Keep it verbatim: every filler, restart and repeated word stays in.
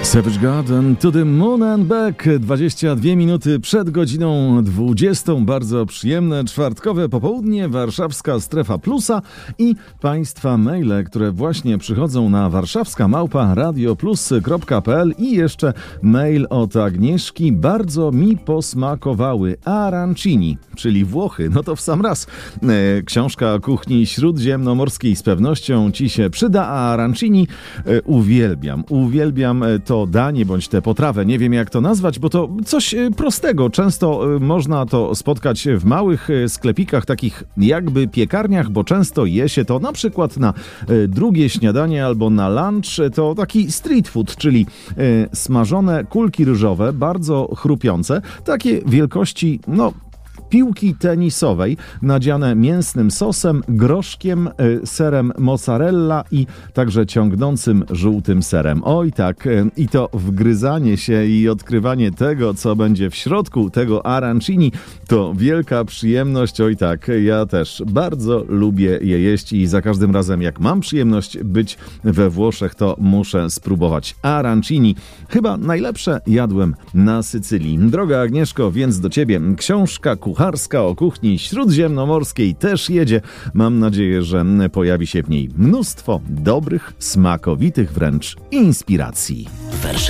Savage Garden to the Moon and Back. dwadzieścia dwie minuty przed godziną dwudziestą. Bardzo przyjemne czwartkowe popołudnie. Warszawska Strefa Plusa i Państwa maile, które właśnie przychodzą na warszawska małpa radioplus kropka pe el i jeszcze mail od Agnieszki. Bardzo mi posmakowały arancini, czyli Włochy. No to w sam raz. E, książka o kuchni śródziemnomorskiej z pewnością Ci się przyda, a arancini e, uwielbiam. Uwielbiam to danie bądź tę potrawę. Nie wiem jak to nazwać, bo to coś prostego. Często można to spotkać w małych sklepikach, takich jakby piekarniach, bo często je się to na przykład na drugie śniadanie albo na lunch. To taki street food, czyli smażone kulki ryżowe, bardzo chrupiące, takie wielkości, no piłki tenisowej, nadziane mięsnym sosem, groszkiem, serem mozzarella i także ciągnącym żółtym serem. Oj tak, i to wgryzanie się i odkrywanie tego, co będzie w środku tego arancini, to wielka przyjemność. Oj tak, ja też bardzo lubię je jeść i za każdym razem, jak mam przyjemność być we Włoszech, to muszę spróbować arancini. Chyba najlepsze jadłem na Sycylii. Droga Agnieszko, więc do Ciebie książka kucharska o kuchni śródziemnomorskiej też jedzie. Mam nadzieję, że pojawi się w niej mnóstwo dobrych, smakowitych wręcz inspiracji.